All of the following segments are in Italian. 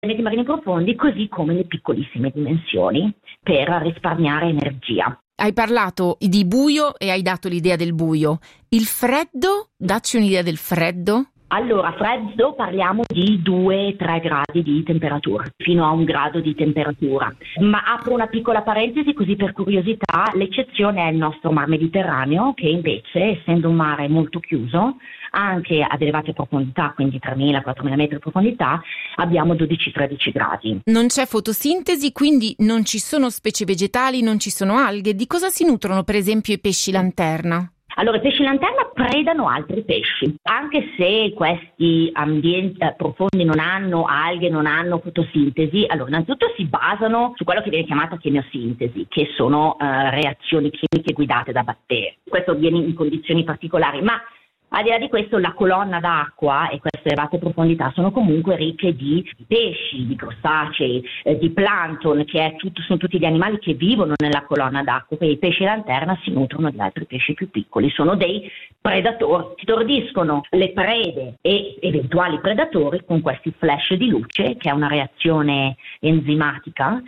ambienti marini profondi, così come le piccolissime dimensioni per risparmiare energia. Hai parlato di buio e hai dato l'idea del buio. Il freddo? Dacci un'idea del freddo. Allora, freddo parliamo di 2-3 gradi di temperatura, fino a 1 grado di temperatura. Ma apro una piccola parentesi così per curiosità, l'eccezione è il nostro mar Mediterraneo, che invece, essendo un mare molto chiuso, anche ad elevate profondità, quindi 3.000-4.000 metri di profondità, abbiamo 12-13 gradi. Non c'è fotosintesi, quindi non ci sono specie vegetali, non ci sono alghe. Di cosa si nutrono per esempio i pesci lanterna? Allora, i pesci lanterna predano altri pesci, anche se questi ambienti profondi non hanno alghe, non hanno fotosintesi. Allora, innanzitutto si basano su quello che viene chiamata chemiosintesi, che sono reazioni chimiche guidate da batteri. Questo avviene in condizioni particolari, ma al di là di questo la colonna d'acqua e queste elevate profondità sono comunque ricche di pesci, di crostacei, di plancton, sono tutti gli animali che vivono nella colonna d'acqua. Quindi i pesci lanterna si nutrono di altri pesci più piccoli, sono dei predatori, stordiscono le prede e eventuali predatori con questi flash di luce, che è una reazione enzimatica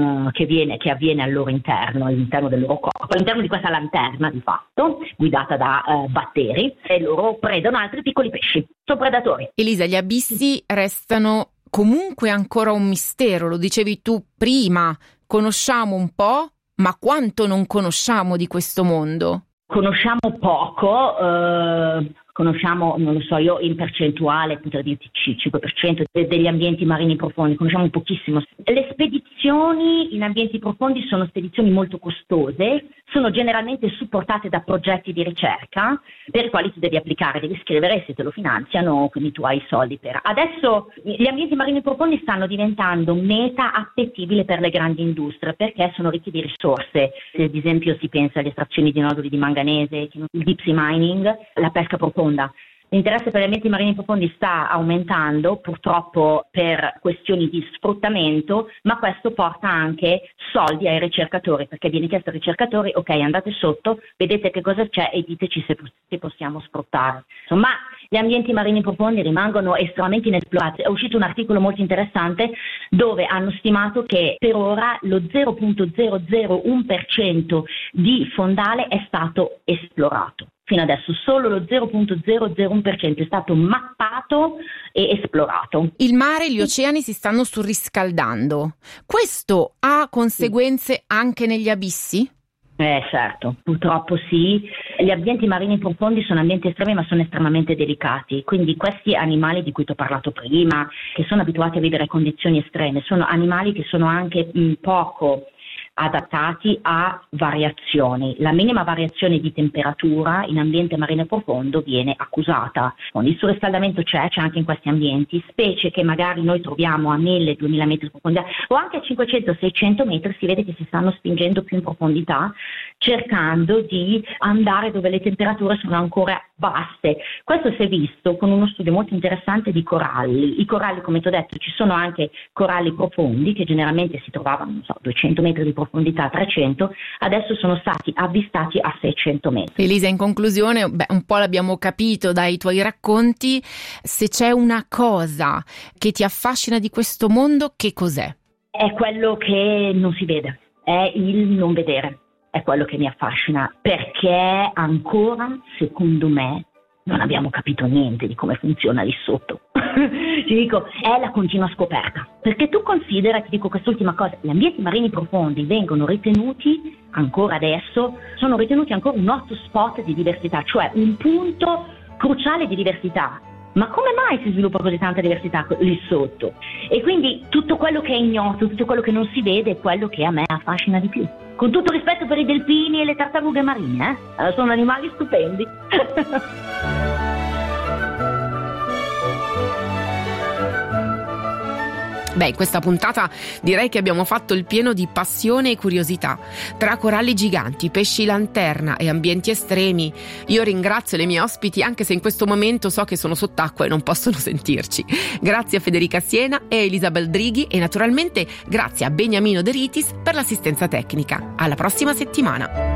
che avviene al loro interno, all'interno del loro corpo, all'interno di questa lanterna di fatto, guidata da batteri, e loro predano altri piccoli pesci, sono predatori. Elisa, gli abissi restano comunque ancora un mistero, lo dicevi tu prima, conosciamo un po', ma quanto non conosciamo di questo mondo? Conosciamo poco, conosciamo, non lo so, io in percentuale potrei dirti 5% degli ambienti marini profondi, conosciamo pochissimo. Le spedizioni in ambienti profondi sono spedizioni molto costose, sono generalmente supportate da progetti di ricerca per i quali tu devi applicare, devi scrivere, se te lo finanziano, quindi tu hai i soldi per. Adesso gli ambienti marini profondi stanno diventando meta appetibile per le grandi industrie perché sono ricchi di risorse. Ad esempio si pensa alle estrazioni di noduli di manganese, il deep sea mining, la pesca profonda. L'interesse per gli ambienti marini profondi sta aumentando, purtroppo per questioni di sfruttamento, ma questo porta anche soldi ai ricercatori, perché viene chiesto ai ricercatori: ok, andate sotto, vedete che cosa c'è e diteci se possiamo sfruttare. Insomma, gli ambienti marini profondi rimangono estremamente inesplorati. È uscito un articolo molto interessante dove hanno stimato che per ora lo 0,001% di fondale è stato esplorato. Fino adesso solo lo 0,001% è stato mappato e esplorato. Il mare e gli oceani si stanno surriscaldando. Questo ha conseguenze anche negli abissi? Certo, purtroppo sì. Gli ambienti marini profondi sono ambienti estremi, ma sono estremamente delicati. Quindi questi animali di cui ti ho parlato prima, che sono abituati a vivere in condizioni estreme, sono animali che sono anche poco adattati a variazioni. La minima variazione di temperatura in ambiente marino profondo viene accusata. Il surriscaldamento c'è anche in questi ambienti, specie che magari noi troviamo a 1.000-2.000 metri di profondità o anche a 500-600 metri, si vede che si stanno spingendo più in profondità, cercando di andare dove le temperature sono ancora basse. Questo si è visto con uno studio molto interessante di coralli. I coralli, come ti ho detto, ci sono anche coralli profondi che generalmente si trovavano 200 metri di profondità, 300, adesso sono stati avvistati a 600 metri. Elisa, in conclusione, un po' l'abbiamo capito dai tuoi racconti, se c'è una cosa che ti affascina di questo mondo, che cos'è? È quello che non si vede, è il non vedere. È quello che mi affascina, perché ancora, secondo me, non abbiamo capito niente di come funziona lì sotto. Ti dico, è la continua scoperta. Perché tu considera, ti dico quest'ultima cosa, gli ambienti marini profondi vengono ritenuti, ancora adesso, sono ritenuti ancora un hotspot di diversità, cioè un punto cruciale di diversità. Ma come mai si sviluppa così tanta diversità lì sotto? E quindi tutto quello che è ignoto, tutto quello che non si vede è quello che a me affascina di più. Con tutto rispetto per i delfini e le tartarughe marine, sono animali stupendi. In questa puntata direi che abbiamo fatto il pieno di passione e curiosità. Tra coralli giganti, pesci lanterna e ambienti estremi, io ringrazio le mie ospiti, anche se in questo momento so che sono sott'acqua e non possono sentirci. Grazie a Federica Siena e Elisa Baldrighi e naturalmente grazie a Beniamino De Ritis per l'assistenza tecnica. Alla prossima settimana.